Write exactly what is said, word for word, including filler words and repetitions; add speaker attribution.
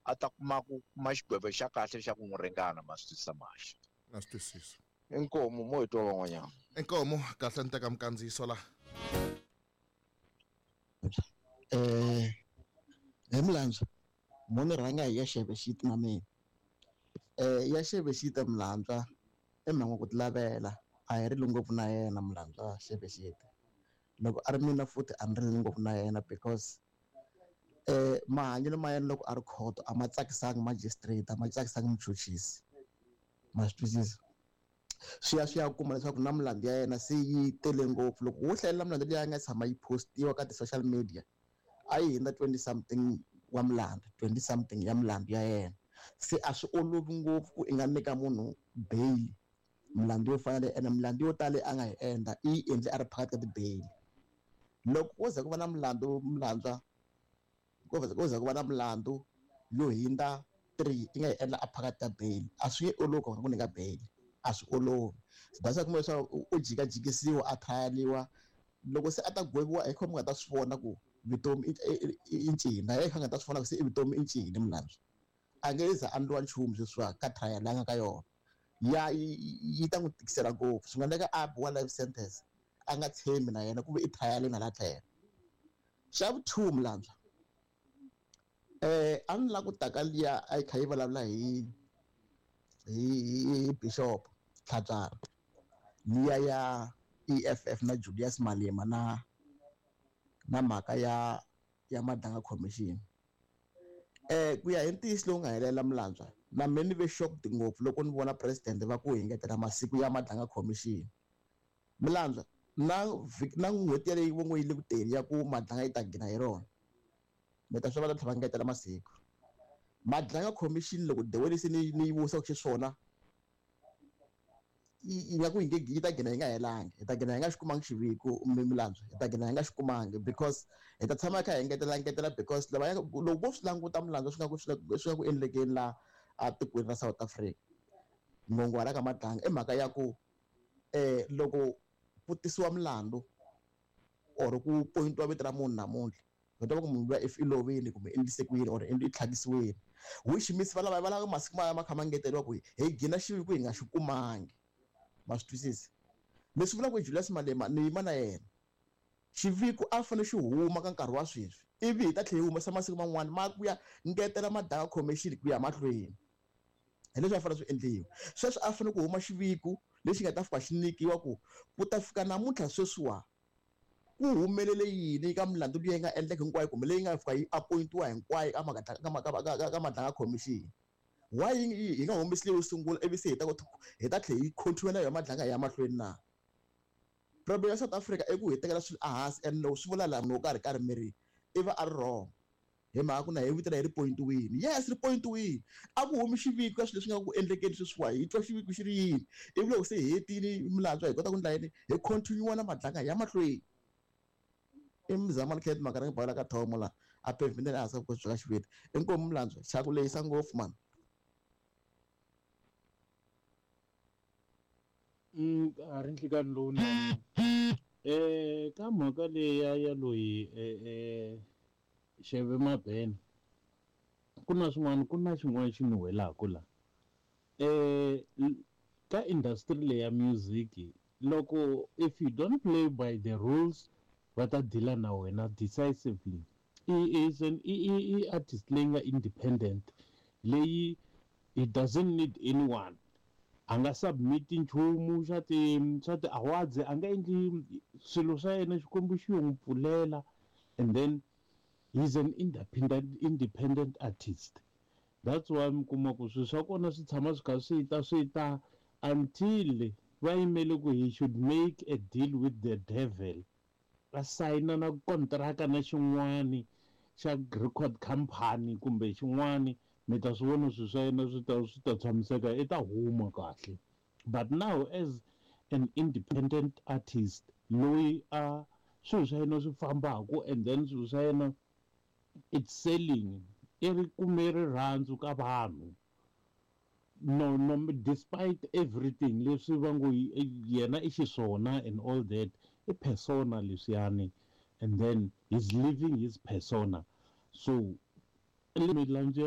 Speaker 1: a ta kuma ku kuma xigweve xa kahle xa ku n'wi ringana ma swi twisisa maxi
Speaker 2: na swi twisisa
Speaker 1: inkomu mo hi twa van'wanyana
Speaker 2: inkomu kahle ni teka mikandziyiso la
Speaker 3: eh hi Mlantswa mo ni rhanga hi ya xeve xiti na mina eh ya xeve xita Mlantswa i mhaka ku ti lavela a hi rili ngopfu na yena Mlantswa xeve xita loko a ri mina futhi a ni rili ngopfu na yena because eh mahanyelo ma yena loko a ri khoto a ma tsakisanga magistrate a ma tsakisanga muchuchisi ma swi twisisa swi ya swi ya kuma leswaku na milandi ya yena se yi tele ngopfu loko wo hlayela milandi leyi a nga tshama yi postiwa ka ti-social media a yi hundza twenty something wa milandi twenty something ya milandi ya yena se a swi olovi ngopfu ku i nga nyika munhu bail milandi yo fana leyi ene milandi yo tala a nga yi endla i yi endle a ri phakathi ka ti-bail loko ko za ku va na milandu Mlantswa ko za ku va na milandu yo hundza three i nga yi endla a phakathi ka bail a swi nge olovi ku nyika bail a swi olovi basa kuma leswaku u jikajikisiwa a thayaliwa loko se a ta gweviwa hi khomi nga ta swi vona ku vutomi i ncini na yena kha nga ta swi vona ku se i vutomi i ncini Mlantswa a nge za a ndliwa nchumu sweswiwa ka trial langa ka yona ya yi ta n'wi tikisela ngopfu swi nga endleka a biwa life sentence a nga tshembi na yena kuve i trial na la tlhelo xa vu two Mlantswa eh a ni la ku taka liya a yi kha yi vulavula hi hi Bishop Tlhatswana liya ya E F F na Julius Malema na na mhaka ya ya Madlanga Commission eh ku ya hi ntiyiso lowu nga helela Mlantswa na mina ni ve shocked ngopfu loko ni vona president va ku hingetela masiku ya Madlanga Commission Mlantswa na na n'hweti leyi vo n'wi yi le ku teni ya ku Madlanga yi ta gina hi rona mi ta swi va ta tlhela va ngetela masiku Madlanga Commission loko the way lesi ni ni yi vusa ku xiswona yi nga ku yi ta gina yi nga helangi hi ta gina hi nga xi kumangi xiviko Mlantswa hi ta gina hi nga xi kumangi because hi ta tshama kha hi ngetela ngetela because lava loko vo swi languta Mlantswa swi nga ku swi nga ku endlekeni la a tikweni ra South Africa ngongwara ka Madlanga i mhaka ya ku eh loko ku tisiwa milandu or ku pointiwa vito ra munhu namuntlha hi twa ku munhu luya if i lovile kumbe endlise ku yini or i tlhakisiwile which means va lava va lava masiku ma ma kha ma ngeteliwa ku hi gina xiviko hi nga xi kumangi ma swi twisisi leswi vulaka ku Julius Malema ni yima na yena xiviko a fanele xi huma ka nkarhi wa sweswi ivi hi ta tlhela hi humesa masiku man'wani ma ku ya ngetela Madlanga Commission ku ya mahlweni hi leswi a fanele swi endliwa sweswi a fanele ku huma xiviko lexi nga ta fika xi nikiwa ku ku ta fika namuntlha sweswiwa ku humelele yini ka milandu leyi nga endleka hinkwayo kumbe leyi nga fika yi appointiwa hinkwayo ka Madlanga Commission why yi nga humesi leyi yo sungula ivi se hi ta hi ta tlhela yi continue na yo Madlanga ya mahlweni na problem ya South Africa i ku hi tekela swilo ehansi and loko swi vula laha no karhi karhi miri iva a ri wrong hi mhaka ku na hi vitela hi ri point wini yes ri point wini a ku humi xiviko ka swilo leswi nga ku endlekeni sweswiwa hi twa xiviko xi ri yini ivi loko se hi hetile Mlantswa hi kota ku ndla yini hi continue na Madlanga ya mahlweni i Mzamani Khet Makaranga bawela ka thomo la a pavement a sa ku byi ka xiviti inkomu Mlantswa xa ku lehisa ngopfu man
Speaker 4: Mm, a ri nhlikani lowunene eh ka mhaka leya ya loyi eh Xeve Mabhena ku na swin'wana ku na xin'wana xi nuhelaka la eh ka industry leya music loko if you don't play by the rules va ta deala na wena decisively he is an e artist leyi nga independent leyi he doesn't need anyone a nga submit nchumu xa ti xa ti awards a nga endli swilo swa yena xikwembu xi n'wi pfulela and then he's an independent independent artist that's why mi kuma ku swilo swa kona swi tshama swi kha swi ta swi ta until va yimele ku he should make a deal with the devil va sayina na kontraka na xin'wani xa record company kumbe xin'wani mi ta swi vona swilo swa yena swi ta swi ta tshamiseka i ta huma kahle but now as an independent artist loyi a swilo swa yena swi fambaka and then swilo swa yena it's selling i ri kume rirhandzu ka vanhu no no despite everything leswi va ngo yena i xiswona and all that i persona leswiyani and then he's living his persona so